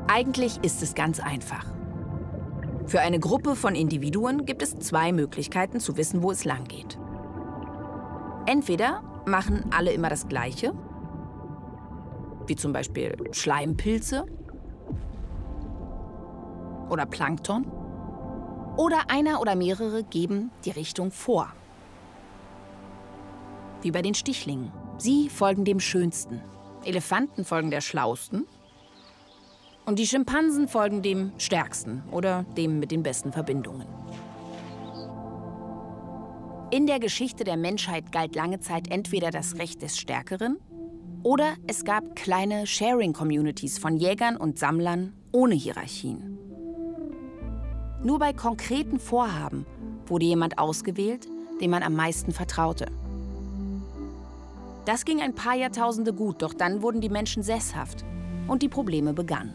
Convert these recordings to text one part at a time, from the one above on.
Eigentlich ist es ganz einfach. Für eine Gruppe von Individuen gibt es zwei Möglichkeiten zu wissen, wo es lang geht. Entweder machen alle immer das Gleiche, wie zum Beispiel Schleimpilze oder Plankton. Oder einer oder mehrere geben die Richtung vor. Wie bei den Stichlingen. Sie folgen dem Schönsten. Elefanten folgen der Schlausten. Und die Schimpansen folgen dem Stärksten oder dem mit den besten Verbindungen. In der Geschichte der Menschheit galt lange Zeit entweder das Recht des Stärkeren oder es gab kleine Sharing-Communities von Jägern und Sammlern ohne Hierarchien. Nur bei konkreten Vorhaben wurde jemand ausgewählt, dem man am meisten vertraute. Das ging ein paar Jahrtausende gut, doch dann wurden die Menschen sesshaft und die Probleme begannen.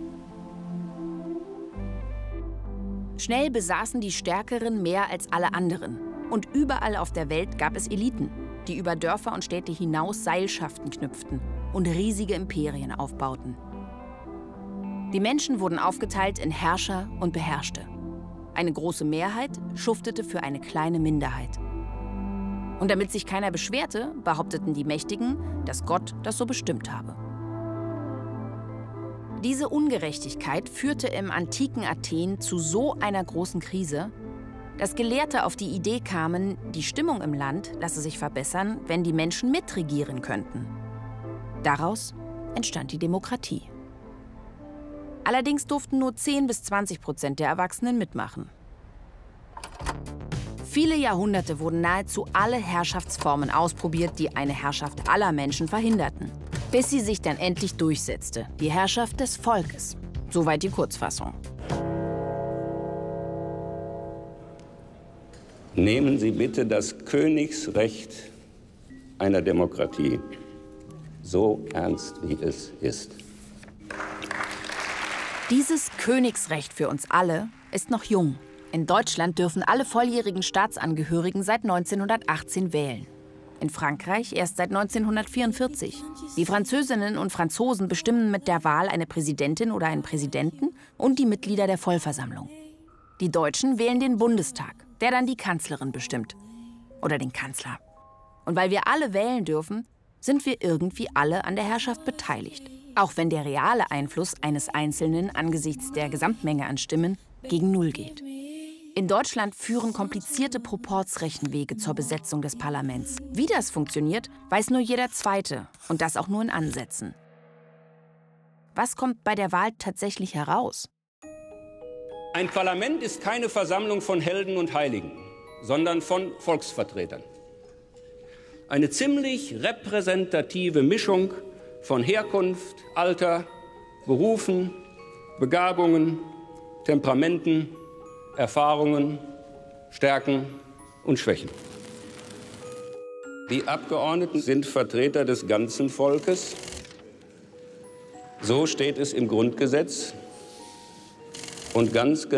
Schnell besaßen die Stärkeren mehr als alle anderen. Und überall auf der Welt gab es Eliten, die über Dörfer und Städte hinaus Seilschaften knüpften und riesige Imperien aufbauten. Die Menschen wurden aufgeteilt in Herrscher und Beherrschte. Eine große Mehrheit schuftete für eine kleine Minderheit. Und damit sich keiner beschwerte, behaupteten die Mächtigen, dass Gott das so bestimmt habe. Diese Ungerechtigkeit führte im antiken Athen zu so einer großen Krise, dass Gelehrte auf die Idee kamen, die Stimmung im Land lasse sich verbessern, wenn die Menschen mitregieren könnten. Daraus entstand die Demokratie. Allerdings durften nur 10–20% der Erwachsenen mitmachen. Viele Jahrhunderte wurden nahezu alle Herrschaftsformen ausprobiert, die eine Herrschaft aller Menschen verhinderten, bis sie sich dann endlich durchsetzte, die Herrschaft des Volkes. Soweit die Kurzfassung. Nehmen Sie bitte das Königsrecht einer Demokratie so ernst, wie es ist. Dieses Königsrecht für uns alle ist noch jung. In Deutschland dürfen alle volljährigen Staatsangehörigen seit 1918 wählen. In Frankreich erst seit 1944. Die Französinnen und Franzosen bestimmen mit der Wahl eine Präsidentin oder einen Präsidenten und die Mitglieder der Vollversammlung. Die Deutschen wählen den Bundestag, der dann die Kanzlerin bestimmt. Oder den Kanzler. Und weil wir alle wählen dürfen, sind wir irgendwie alle an der Herrschaft beteiligt. Auch wenn der reale Einfluss eines Einzelnen angesichts der Gesamtmenge an Stimmen gegen Null geht. In Deutschland führen komplizierte Proporzrechenwege zur Besetzung des Parlaments. Wie das funktioniert, weiß nur jeder Zweite. Und das auch nur in Ansätzen. Was kommt bei der Wahl tatsächlich heraus? Ein Parlament ist keine Versammlung von Helden und Heiligen, sondern von Volksvertretern. Eine ziemlich repräsentative Mischung von Herkunft, Alter, Berufen, Begabungen, Temperamenten, Erfahrungen, Stärken und Schwächen. Die Abgeordneten sind Vertreter des ganzen Volkes. So steht es im Grundgesetz. Und ganz